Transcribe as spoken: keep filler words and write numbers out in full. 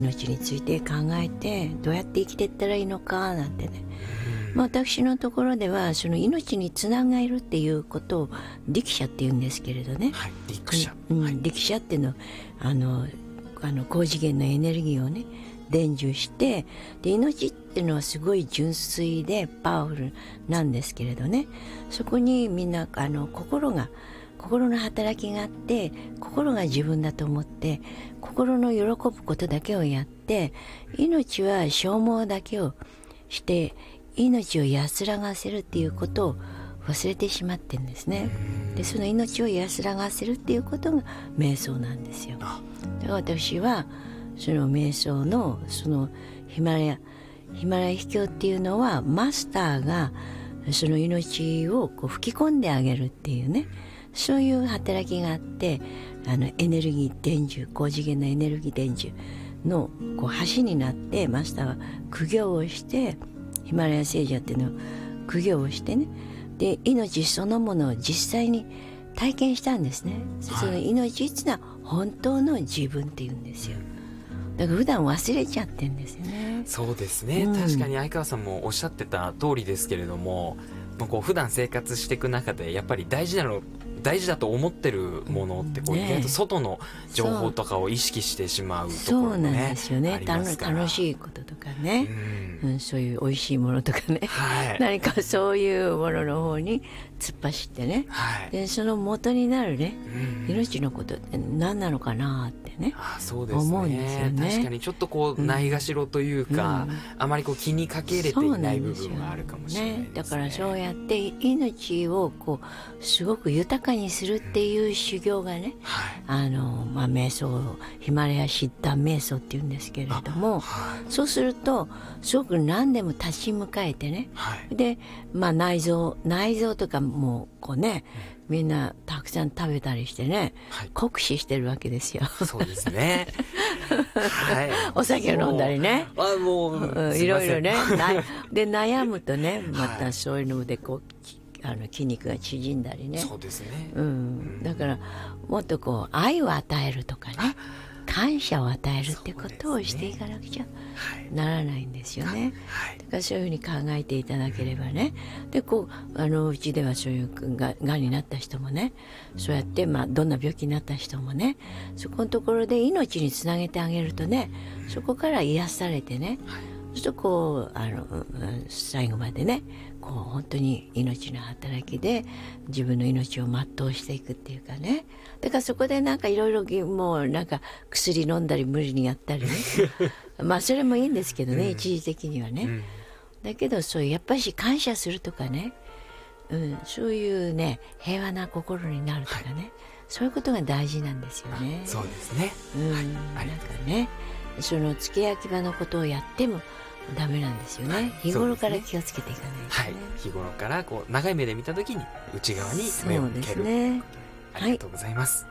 命について考えてどうやって生きていったらいいのかなんてね、まあ、私のところではその命につながるっていうことを力車っていうんですけれどね、 はい、力車、 うん、 はい、 力車っていうのはあのあの高次元のエネルギーをね伝授して、で命っていうのはすごい純粋でパワフルなんですけれどね、そこにみんなあの心が心の働きがあって、心が自分だと思って心の喜ぶことだけをやって、命は消耗だけをして命を安らがせるっていうことを忘れてしまってるんですね。でその命を安らがせるっていうことが瞑想なんですよ。だから私はその瞑想のそのヒマラヤヒマラヤ秘境っていうのはマスターがその命をこう吹き込んであげるっていうね、そういう働きがあって、あのエネルギー伝授、高次元のエネルギー伝授のこう橋になって、マスターは苦行をしてヒマラヤ聖者っていうのを苦行をしてね、で命そのものを実際に体験したんですね、はい、その命っていうのは本当の自分っていうんですよ。だから普段忘れちゃってんですよね。 そうですね、うん、確かに相川さんもおっしゃってた通りですけれども、まあ、こう普段生活していく中でやっぱり大事なの大事だと思ってるものってこう、ね、意外と外の情報とかを意識してしまうところもね、 そうなんですよね。 ありますから楽しいこととかね、うんうん、そういう美味しいものとかね、 はい、 何かそういうものの方に突っ走ってね、はい、でその元になるね、うん、命のことって何なのかなってね、 あそうですね、 思うんですよね。 確かにちょっとこうないがしろというか、うん、あまりこう気にかけれていない部分があるかもしれないですね。 だからそうやって命をこうすごく豊かにするっていう修行がね、はい、あのまあ瞑想、ヒマラヤシッタン瞑想っていうんですけれども、はい、そうするとすごく何でも立ち向かえてね、はい、で、まあ、内臓内臓とかもこうね、うん、みんなたくさん食べたりしてね、はい、酷使してるわけですよ。 そうですねはい、 お酒を飲んだりね、 あもう、うん、 いろいろねで悩むとね、またそういうのでこうあの筋肉が縮んだりね。 そうですね、 うん、だからもっとこう愛を与えるとかね、感謝を与えるってことをしていかなくちゃならないんですよね。はい、だからそういうふうに考えていただければね、でこうあのうちではそういうががんになった人もね、そうやって、まあ、どんな病気になった人もね、そこのところで命につなげてあげるとね、そこから癒されてね、そうするとこうあの最後までね、こう本当に命の働きで自分の命を全うしていくっていうかね。だからそこでなんかいろいろもうなんか薬飲んだり無理にやったりねまあそれもいいんですけどね、うん、一時的にはね、うん、だけどそういうやっぱり感謝するとかね、うん、そういうね平和な心になるとかね、はい、そういうことが大事なんですよね。 そうですね、 うん、はい、なんかね、その付け焼き場のことをやってもダメなんですよね、はい、日頃から気をつけていかないとね、 はい、日頃からこう長い目で見たときに内側に目を向ける、ね、ありがとうございます、はい。